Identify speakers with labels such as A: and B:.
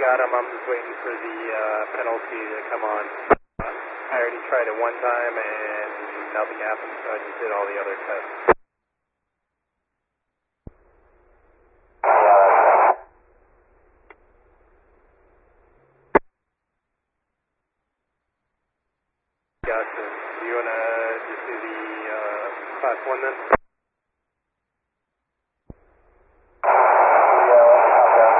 A: got him. I'm just waiting for the penalty to come on. I already tried it one time and nothing happened, so I just did all the other tests. Gotcha. Do you want to just do the class 1 then?